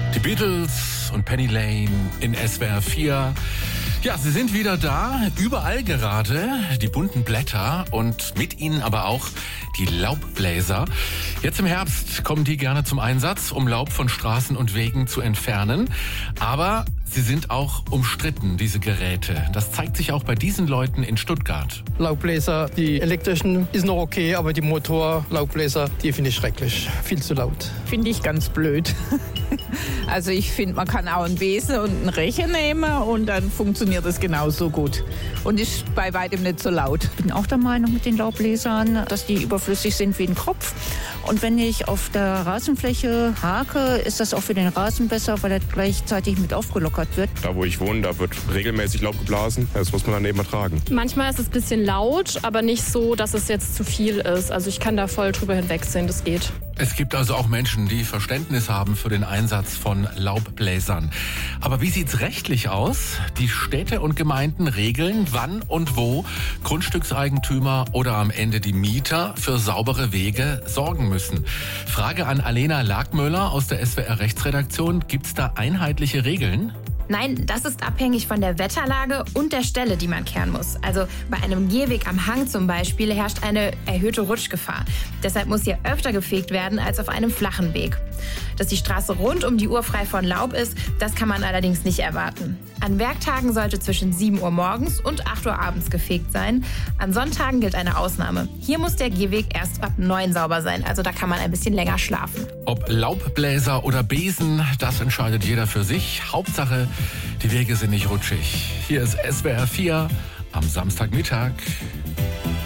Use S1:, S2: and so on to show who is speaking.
S1: Die Beatles und Penny Lane in SWR 4. Ja, sie sind wieder da, überall gerade, die bunten Blätter und mit ihnen aber auch die Laubbläser. Jetzt im Herbst kommen die gerne zum Einsatz, um Laub von Straßen und Wegen zu entfernen. Aber sie sind auch umstritten, diese Geräte. Das zeigt sich auch bei diesen Leuten in Stuttgart.
S2: Laubbläser, die elektrischen, ist noch okay, aber die Motor-Laubbläser, die finde ich schrecklich. Viel zu laut.
S3: Finde ich ganz blöd. Also ich finde, man kann auch einen Besen und einen Recher nehmen und dann funktioniert es genauso gut. Und ist bei weitem nicht so laut.
S4: Ich bin auch der Meinung mit den Laubbläsern, dass die überflüssig sind wie ein Kropf. Und wenn ich auf der Rasenfläche hake, ist das auch für den Rasen besser, weil er gleichzeitig mit aufgelockert wird.
S5: Da, wo ich wohne, da wird regelmäßig Laub geblasen. Das muss man dann eben ertragen.
S6: Manchmal ist es ein bisschen laut, aber nicht so, dass es jetzt zu viel ist. Also ich kann da voll drüber hinwegsehen, das geht.
S1: Es gibt also auch Menschen, die Verständnis haben für den Einsatz von Laubbläsern. Aber wie sieht's rechtlich aus? Die Städte und Gemeinden regeln, wann und wo Grundstückseigentümer oder am Ende die Mieter für saubere Wege sorgen müssen. Frage an Alena Lagmöller aus der SWR Rechtsredaktion. Gibt's da einheitliche Regeln?
S7: Nein, das ist abhängig von der Wetterlage und der Stelle, die man kehren muss. Also bei einem Gehweg am Hang zum Beispiel herrscht eine erhöhte Rutschgefahr. Deshalb muss hier öfter gefegt werden als auf einem flachen Weg. Dass die Straße rund um die Uhr frei von Laub ist, das kann man allerdings nicht erwarten. An Werktagen sollte zwischen 7 Uhr morgens und 8 Uhr abends gefegt sein. An Sonntagen gilt eine Ausnahme. Hier muss der Gehweg erst ab 9 sauber sein, also da kann man ein bisschen länger schlafen.
S1: Ob Laubbläser oder Besen, das entscheidet jeder für sich. Hauptsache, die Wege sind nicht rutschig. Hier ist SWR 4 am Samstagmittag.